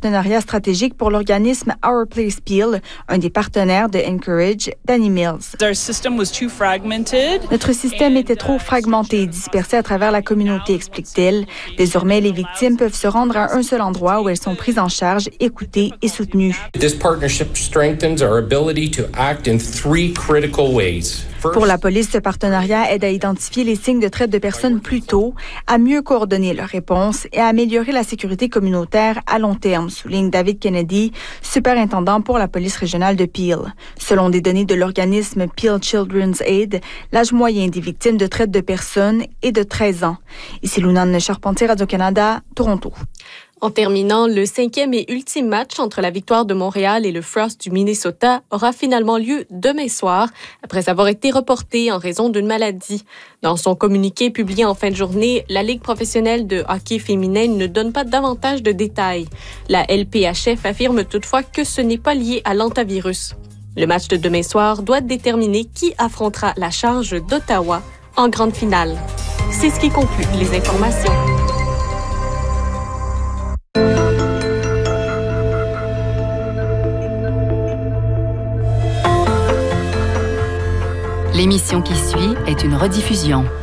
partenariat stratégique pour l'organisme Our Place Peel, un des partenaires de Encourage, Danny Mills. Notre système était trop fragmenté et dispersé à travers la communauté, explique-t-il. Désormais, les victimes peuvent se rendre à un seul endroit où elles sont prises en charge, écoutées et soutenues. This partnership strengthens our ability to act in 3 critical ways. Pour la police, ce partenariat aide à identifier les signes de traite de personnes plus tôt, à mieux coordonner leurs réponses et à améliorer la sécurité communautaire à long terme, souligne David Kennedy, superintendant pour la police régionale de Peel. Selon des données de l'organisme Peel Children's Aid, l'âge moyen des victimes de traite de personnes est de 13 ans. Ici Lunane Charpentier, Radio-Canada, Toronto. En terminant, le 5e et ultime match entre la Victoire de Montréal et le Frost du Minnesota aura finalement lieu demain soir, après avoir été reporté en raison d'une maladie. Dans son communiqué publié en fin de journée, la Ligue professionnelle de hockey féminin ne donne pas davantage de détails. La LPHF affirme toutefois que ce n'est pas lié à l'hantavirus. Le match de demain soir doit déterminer qui affrontera la charge d'Ottawa en grande finale. C'est ce qui conclut les informations. L'émission qui suit est une rediffusion.